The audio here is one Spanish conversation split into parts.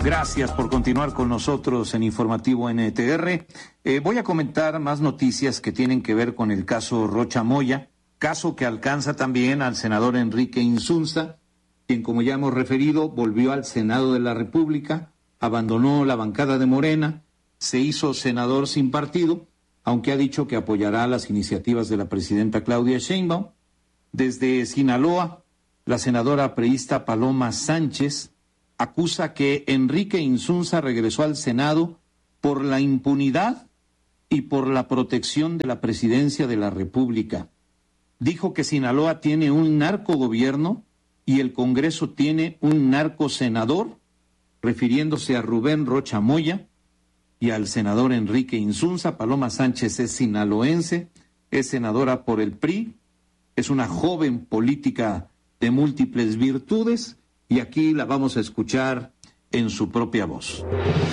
Gracias por continuar con nosotros en Informativo NTR. Voy a comentar más noticias que tienen que ver con el caso Rocha Moya, caso que alcanza también al senador Enrique Insunza, quien, como ya hemos referido, volvió al Senado de la República, abandonó la bancada de Morena, se hizo senador sin partido, aunque ha dicho que apoyará las iniciativas de la presidenta Claudia Sheinbaum. Desde Sinaloa, la senadora priista Paloma Sánchez acusa que Enrique Insunza regresó al Senado por la impunidad y por la protección de la presidencia de la República. Dijo que Sinaloa tiene un narcogobierno y el Congreso tiene un narcosenador, refiriéndose a Rubén Rocha Moya y al senador Enrique Insunza. Paloma Sánchez es sinaloense, es senadora por el PRI, es una joven política de múltiples virtudes, y aquí la vamos a escuchar en su propia voz.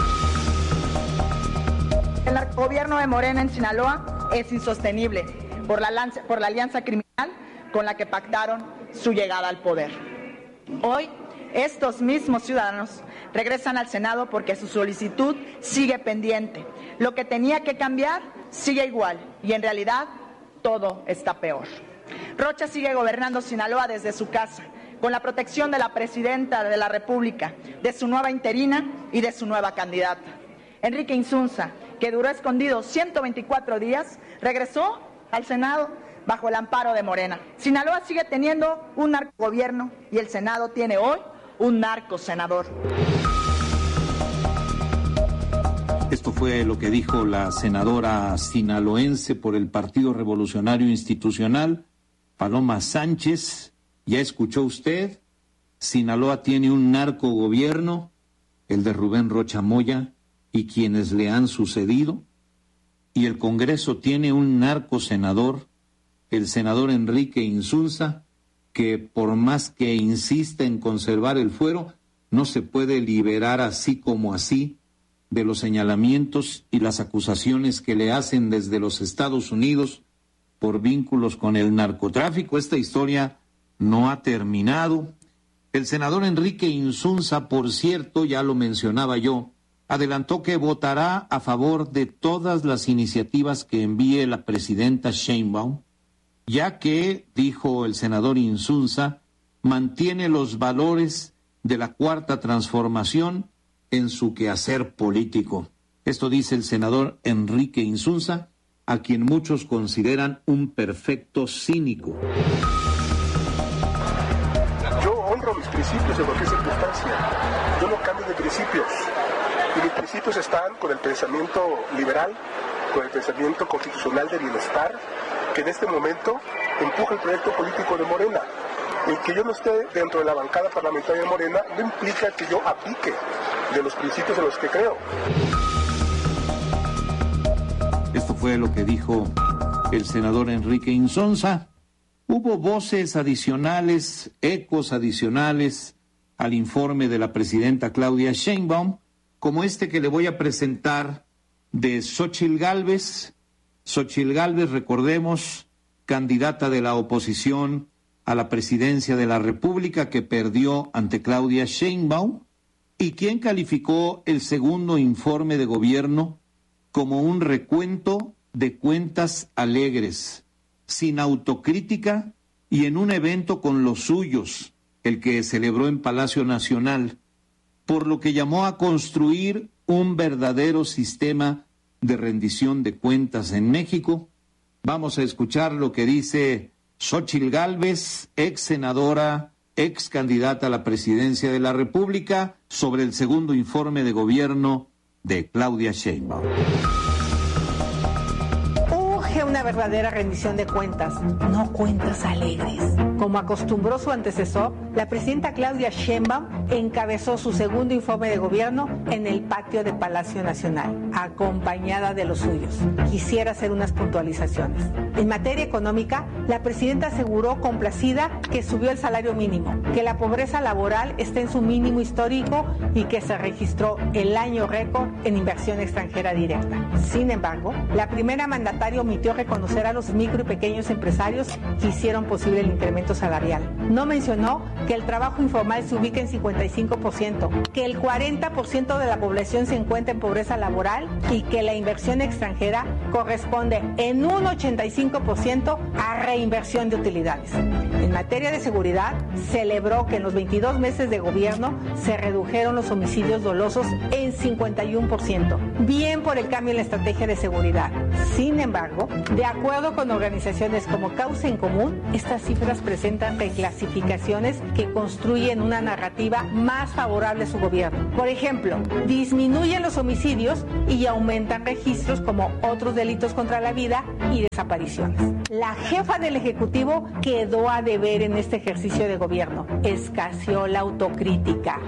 El gobierno de Morena en Sinaloa es insostenible por la alianza criminal con la que pactaron su llegada al poder. Hoy, estos mismos ciudadanos regresan al Senado porque su solicitud sigue pendiente. Lo que tenía que cambiar sigue igual y en realidad todo está peor. Rocha sigue gobernando Sinaloa desde su casa, con la protección de la presidenta de la República, de su nueva interina y de su nueva candidata. Enrique Insunza, que duró escondido 124 días, regresó al Senado bajo el amparo de Morena. Sinaloa sigue teniendo un narcogobierno y el Senado tiene hoy un narcosenador. Esto fue lo que dijo la senadora sinaloense por el Partido Revolucionario Institucional, Paloma Sánchez. Ya escuchó usted, Sinaloa tiene un narcogobierno, el de Rubén Rocha Moya y quienes le han sucedido, y el Congreso tiene un narcosenador, el senador Enrique Insunza, que por más que insiste en conservar el fuero, no se puede liberar así como así de los señalamientos y las acusaciones que le hacen desde los Estados Unidos por vínculos con el narcotráfico. Esta historia no ha terminado. El senador Enrique Insunza, por cierto, ya lo mencionaba yo, adelantó que votará a favor de todas las iniciativas que envíe la presidenta Sheinbaum, ya que, dijo el senador Insunza, mantiene los valores de la Cuarta Transformación en su quehacer político. Esto dice el senador Enrique Insunza, a quien muchos consideran un perfecto cínico. Mis principios en cualquier circunstancia. Yo no cambio de principios. Y mis principios están con el pensamiento liberal, con el pensamiento constitucional de bienestar, que en este momento empuja el proyecto político de Morena. El que yo no esté dentro de la bancada parlamentaria de Morena no implica que yo abdique de los principios en los que creo. Esto fue lo que dijo el senador Enrique Insunza. Hubo voces adicionales, ecos adicionales al informe de la presidenta Claudia Sheinbaum, como este que le voy a presentar de Xóchitl Gálvez. Xóchitl Gálvez, recordemos, candidata de la oposición a la presidencia de la República, que perdió ante Claudia Sheinbaum, y quien calificó el segundo informe de gobierno como un recuento de cuentas alegres, sin autocrítica y en un evento con los suyos, el que celebró en Palacio Nacional, por lo que llamó a construir un verdadero sistema de rendición de cuentas en México. Vamos a escuchar lo que dice Xóchitl Gálvez, ex senadora, ex candidata a la presidencia de la República, sobre el segundo informe de gobierno de Claudia Sheinbaum. Una verdadera rendición de cuentas, no cuentas alegres. Como acostumbró su antecesor, la presidenta Claudia Sheinbaum encabezó su segundo informe de gobierno en el patio de Palacio Nacional, acompañada de los suyos. Quisiera hacer unas puntualizaciones. En materia económica, la presidenta aseguró complacida que subió el salario mínimo, que la pobreza laboral está en su mínimo histórico y que se registró el año récord en inversión extranjera directa. Sin embargo, la primera mandataria omitió reconocer a los micro y pequeños empresarios que hicieron posible el incremento incremento salarial. No mencionó que el trabajo informal se ubica en 55%, que el 40% de la población se encuentra en pobreza laboral y que la inversión extranjera corresponde en un 85% a reinversión de utilidades. En materia de seguridad, celebró que en los 22 meses de gobierno se redujeron los homicidios dolosos en 51%, bien por el cambio en la estrategia de seguridad. Sin embargo, de acuerdo con organizaciones como Causa en Común, estas cifras presentan reclasificaciones que construyen una narrativa más favorable a su gobierno. Por ejemplo, disminuyen los homicidios y aumentan registros como otros delitos contra la vida y desapariciones. La jefa del Ejecutivo quedó a deber en este ejercicio de gobierno. Escaseó la autocrítica.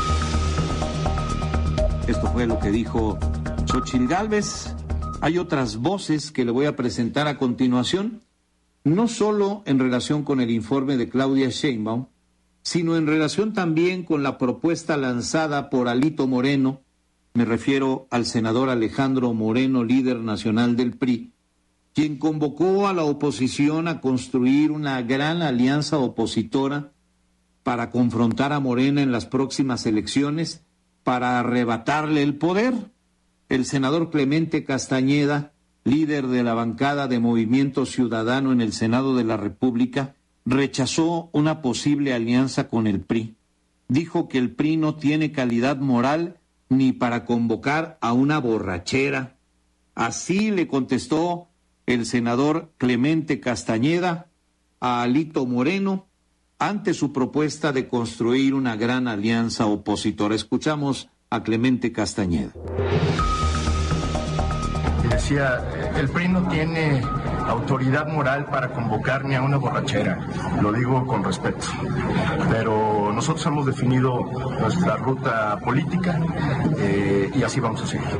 Esto fue lo que dijo Xóchitl Gálvez. Hay otras voces que le voy a presentar a continuación, no solo en relación con el informe de Claudia Sheinbaum, sino en relación también con la propuesta lanzada por Alito Moreno. Me refiero al senador Alejandro Moreno, líder nacional del PRI, quien convocó a la oposición a construir una gran alianza opositora para confrontar a Morena en las próximas elecciones, para arrebatarle el poder. El senador Clemente Castañeda, líder de la bancada de Movimiento Ciudadano en el Senado de la República, rechazó una posible alianza con el PRI. Dijo que el PRI no tiene calidad moral ni para convocar a una borrachera. Así le contestó el senador Clemente Castañeda a Alito Moreno ante su propuesta de construir una gran alianza opositora. Escuchamos a Clemente Castañeda. Decía, el PRI no tiene autoridad moral para convocar ni a una borrachera, lo digo con respeto, pero nosotros hemos definido nuestra ruta política y así vamos a seguir.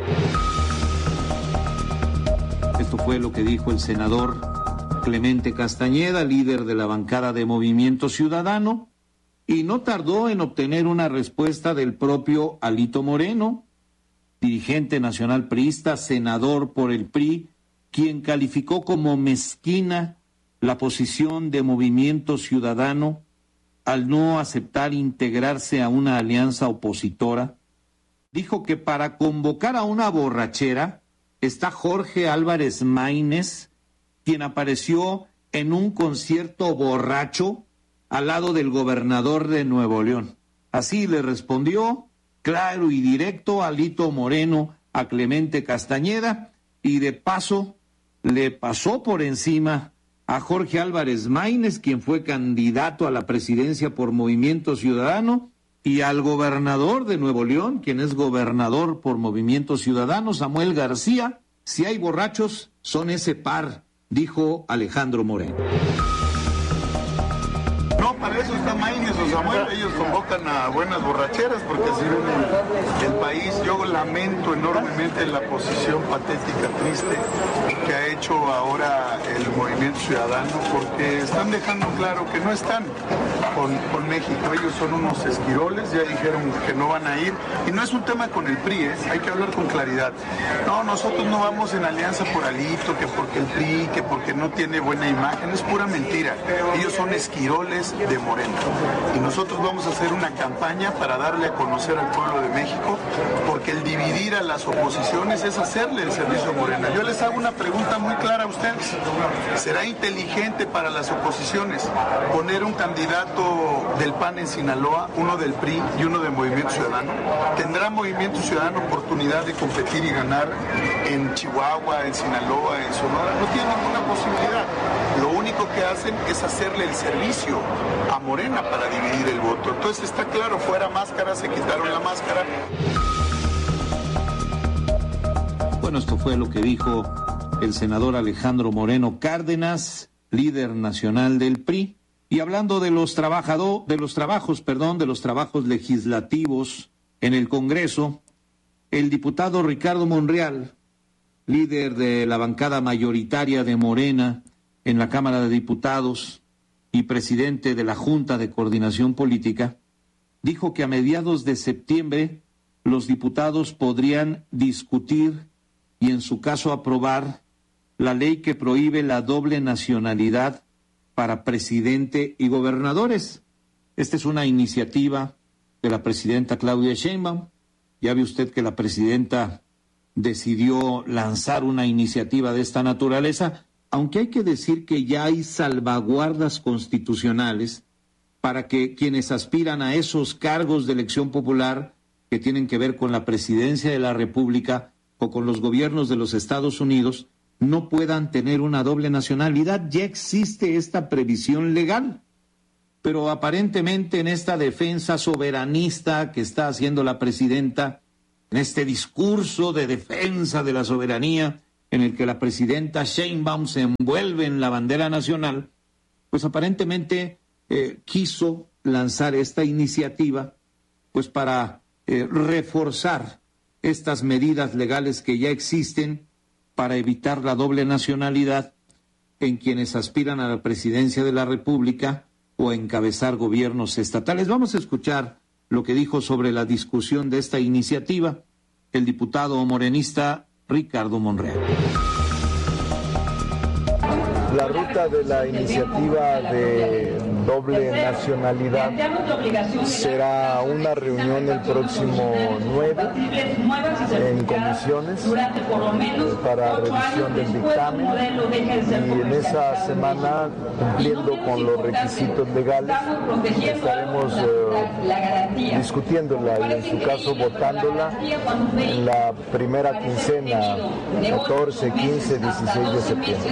Esto fue lo que dijo el senador Clemente Castañeda, líder de la bancada de Movimiento Ciudadano, y no tardó en obtener una respuesta del propio Alito Moreno, dirigente nacional priista, senador por el PRI, quien calificó como mezquina la posición de Movimiento Ciudadano al no aceptar integrarse a una alianza opositora. Dijo que para convocar a una borrachera está Jorge Álvarez Maínez, quien apareció en un concierto borracho al lado del gobernador de Nuevo León. Así le respondió claro y directo Alito Moreno a Clemente Castañeda, y de paso le pasó por encima a Jorge Álvarez Maínez, quien fue candidato a la presidencia por Movimiento Ciudadano, y al gobernador de Nuevo León, quien es gobernador por Movimiento Ciudadano, Samuel García. Si hay borrachos, son ese par, dijo Alejandro Moreno. No, para eso está Maínez o Samuel, ellos convocan a buenas borracheras porque así ven el país. Yo lamento enormemente la posición patética, triste, que ha hecho ahora el Movimiento Ciudadano, porque están dejando claro que no están con México. Ellos son unos esquiroles, ya dijeron que no van a ir, y no es un tema con el PRI, hay que hablar con claridad. No, nosotros no vamos en alianza por Alito, que porque el PRI, que porque no tiene buena imagen, es pura mentira. Ellos son esquiroles de Morena, y nosotros vamos a hacer una campaña para darle a conocer al pueblo de México, porque el dividir a las oposiciones es hacerle el servicio a Morena. Yo les hago una pregunta muy clara a ustedes: ¿será inteligente para las oposiciones poner un candidato del PAN en Sinaloa, uno del PRI y uno de Movimiento Ciudadano? ¿Tendrá Movimiento Ciudadano oportunidad de competir y ganar en Chihuahua, en Sinaloa, en Sonora? No tiene ninguna posibilidad. Lo único que hacen es hacerle el servicio a Morena para dividir el voto. Entonces está claro, fuera máscara, se quitaron la máscara. Bueno, esto fue lo que dijo el senador Alejandro Moreno Cárdenas, líder nacional del PRI. Y hablando de los trabajos legislativos en el Congreso, el diputado Ricardo Monreal, líder de la bancada mayoritaria de Morena en la Cámara de Diputados y presidente de la Junta de Coordinación Política, dijo que a mediados de septiembre los diputados podrían discutir y en su caso aprobar la ley que prohíbe la doble nacionalidad para presidente y gobernadores. Esta es una iniciativa de la presidenta Claudia Sheinbaum. Ya ve usted que la presidenta decidió lanzar una iniciativa de esta naturaleza, aunque hay que decir que ya hay salvaguardas constitucionales para que quienes aspiran a esos cargos de elección popular que tienen que ver con la presidencia de la República o con los gobiernos de los Estados Unidos no puedan tener una doble nacionalidad. Ya existe esta previsión legal, pero aparentemente en esta defensa soberanista que está haciendo la presidenta, en este discurso de defensa de la soberanía en el que la presidenta Sheinbaum se envuelve en la bandera nacional, pues aparentemente quiso lanzar esta iniciativa pues para reforzar estas medidas legales que ya existen para evitar la doble nacionalidad en quienes aspiran a la presidencia de la República o a encabezar gobiernos estatales. Vamos a escuchar lo que dijo sobre la discusión de esta iniciativa el diputado morenista Ricardo Monreal. La ruta de la iniciativa de doble nacionalidad será una reunión el próximo 9 en comisiones para revisión del dictamen, y en esa semana, cumpliendo con los requisitos legales, estaremos discutiéndola y en su caso votándola en la primera quincena, 14, 15, 16 de septiembre.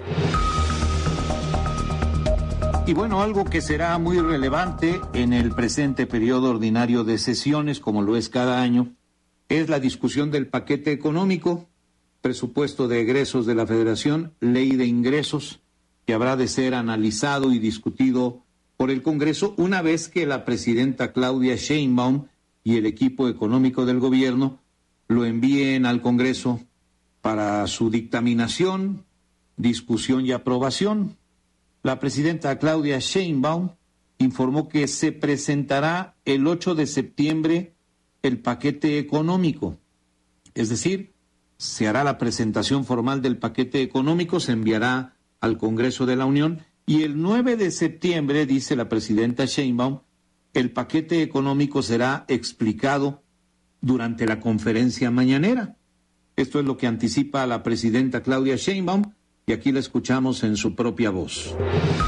Y bueno, algo que será muy relevante en el presente periodo ordinario de sesiones, como lo es cada año, es la discusión del paquete económico, presupuesto de egresos de la Federación, ley de ingresos, que habrá de ser analizado y discutido por el Congreso una vez que la presidenta Claudia Sheinbaum y el equipo económico del gobierno lo envíen al Congreso para su dictaminación, discusión y aprobación. La presidenta Claudia Sheinbaum informó que se presentará el 8 de septiembre el paquete económico. Es decir, se hará la presentación formal del paquete económico, se enviará al Congreso de la Unión y el 9 de septiembre, dice la presidenta Sheinbaum, el paquete económico será explicado durante la conferencia mañanera. Esto es lo que anticipa la presidenta Claudia Sheinbaum. Y aquí la escuchamos en su propia voz.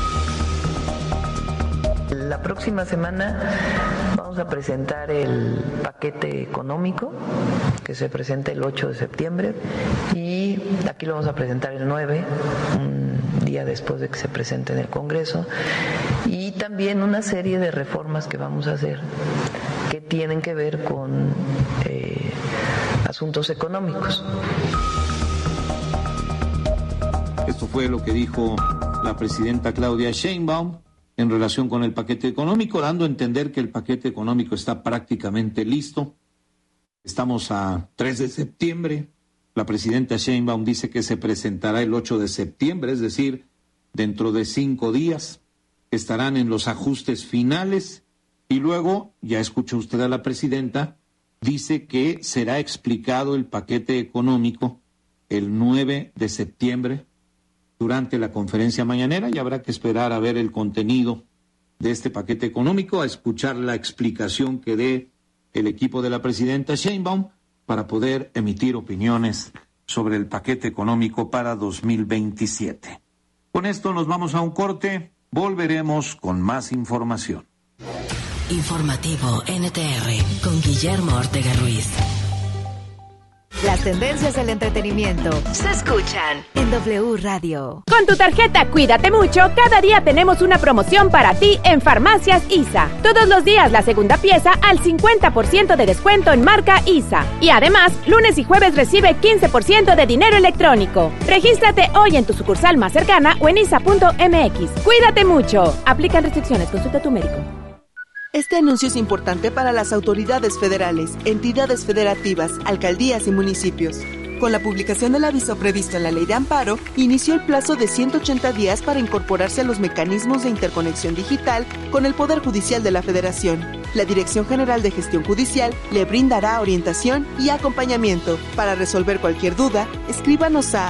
La próxima semana vamos a presentar el paquete económico, que se presenta el 8 de septiembre, y aquí lo vamos a presentar el 9, un día después de que se presente en el Congreso, y también una serie de reformas que vamos a hacer que tienen que ver con asuntos económicos. Esto fue lo que dijo la presidenta Claudia Sheinbaum en relación con el paquete económico, dando a entender que el paquete económico está prácticamente listo. Estamos a 3 de septiembre. La presidenta Sheinbaum dice que se presentará el 8 de septiembre, es decir, dentro de 5 días. Estarán en los ajustes finales y luego, ya escuchó usted a la presidenta, dice que será explicado el paquete económico el 9 de septiembre durante la conferencia mañanera, y habrá que esperar a ver el contenido de este paquete económico, a escuchar la explicación que dé el equipo de la presidenta Sheinbaum para poder emitir opiniones sobre el paquete económico para 2027. Con esto nos vamos a un corte, volveremos con más información. Informativo NTR con Guillermo Ortega Ruiz. Las tendencias del entretenimiento se escuchan en W Radio. Con tu tarjeta Cuídate Mucho, cada día tenemos una promoción para ti en Farmacias ISA. Todos los días la segunda pieza al 50% de descuento en marca ISA. Y además, lunes y jueves recibe 15% de dinero electrónico. Regístrate hoy en tu sucursal más cercana o en isa.mx. Cuídate Mucho. Aplican restricciones. Consulta a tu médico. Este anuncio es importante para las autoridades federales, entidades federativas, alcaldías y municipios. Con la publicación del aviso previsto en la Ley de Amparo, inició el plazo de 180 días para incorporarse a los mecanismos de interconexión digital con el Poder Judicial de la Federación. La Dirección General de Gestión Judicial le brindará orientación y acompañamiento. Para resolver cualquier duda, escríbanos a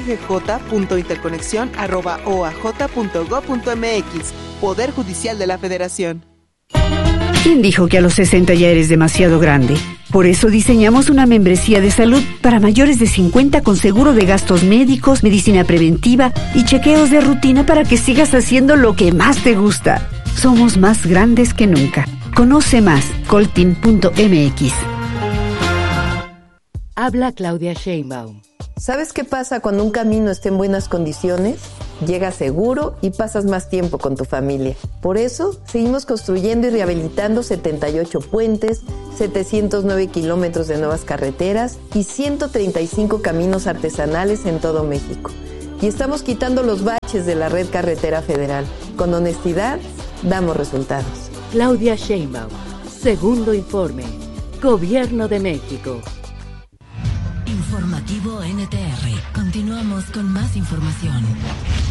dggj.interconexión@oaj.gov.mx. Poder Judicial de la Federación. ¿Quién dijo que a los 60 ya eres demasiado grande? Por eso diseñamos una membresía de salud para mayores de 50 con seguro de gastos médicos, medicina preventiva y chequeos de rutina para que sigas haciendo lo que más te gusta. Somos más grandes que nunca. Conoce más, coltin.mx. Habla Claudia Sheinbaum. ¿Sabes qué pasa cuando un camino está en buenas condiciones? Llegas seguro y pasas más tiempo con tu familia. Por eso, seguimos construyendo y rehabilitando 78 puentes, 709 kilómetros de nuevas carreteras y 135 caminos artesanales en todo México. Y estamos quitando los baches de la red carretera federal. Con honestidad, damos resultados. Claudia Sheinbaum, segundo informe. Gobierno de México. Informativo NTR. Continuamos con más información.